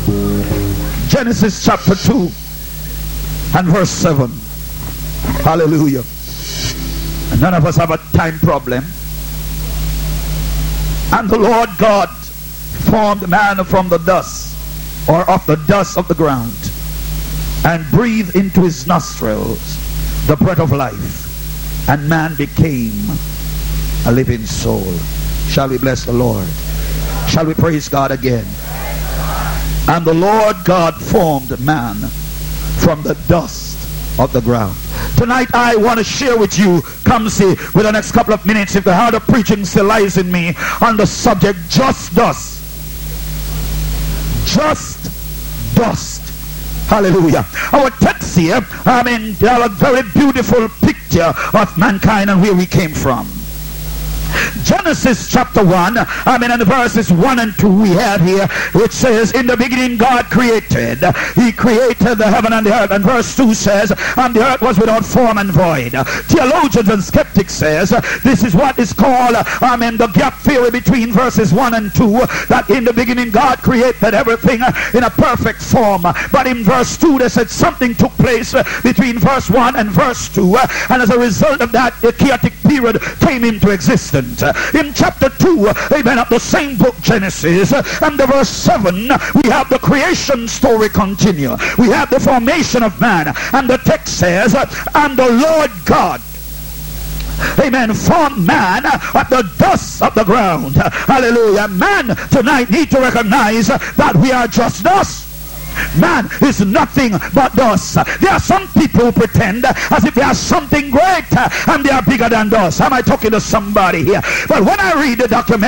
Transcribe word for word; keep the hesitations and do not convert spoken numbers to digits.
Genesis chapter two and verse seven. Hallelujah. And none of us have a time problem. And the Lord God formed man from the dust, or of the dust of the ground, and breathed into his nostrils the breath of life, and man became a living soul. Shall we bless the Lord? Shall we praise God again? And the Lord God formed man from the dust of the ground. Tonight I want to share with you, come see, with the next couple of minutes, if the heart of preaching still lies in me, on the subject, just dust. Just dust. Hallelujah. Our text here, I mean, they are a very beautiful picture of mankind and where we came from. Genesis chapter one, I mean, in the verses one and two we have here, which says, in the beginning God created. He created the heaven and the earth. And verse two says, and the earth was without form and void. Theologians and skeptics says, this is what is called, I mean, the gap theory between verses one and two, that in the beginning God created everything in a perfect form. But in verse two they said something took place between verse one and verse two, and as a result of that, the chaotic period came into existence. In chapter two, amen, of the same book, Genesis, and the verse seven, we have the creation story continue. We have the formation of man, and the text says, and the Lord God, amen, formed man at the dust of the ground. Hallelujah. Man tonight need to recognize that we are just dust. Man is nothing but dust. There are some people who pretend as if they are something great and they are bigger than dust. Am I talking to somebody here? But when I read the document